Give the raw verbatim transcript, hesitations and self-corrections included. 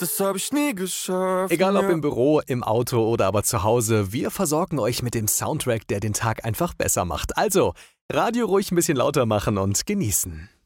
das hab ich nie geschafft. Egal ob ja. im Büro, im Auto oder aber zu Hause, wir versorgen euch mit dem Soundtrack, der den Tag einfach besser macht. Also, Radio ruhig ein bisschen lauter machen und genießen.